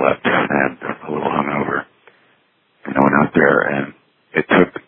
slept and a little hungover. And I went out there, and it took